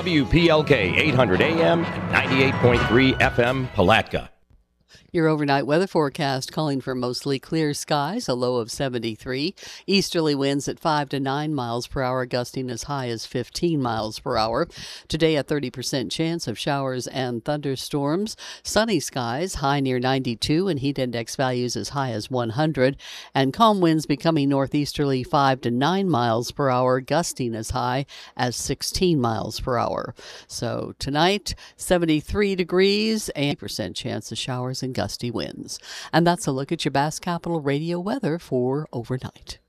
WPLK 800 AM and 98.3 FM Palatka. Your overnight weather forecast calling for mostly clear skies, a low of 73. Easterly winds at 5 to 9 miles per hour, gusting as high as 15 miles per hour. Today, a 30% chance of showers and thunderstorms. Sunny skies, high near 92, and heat index values as high as 100. And calm winds becoming northeasterly 5 to 9 miles per hour, gusting as high as 16 miles per hour. So tonight, 73 degrees and 80% chance of showers and gusty winds. And that's a look at your Bass Capital radio weather for overnight.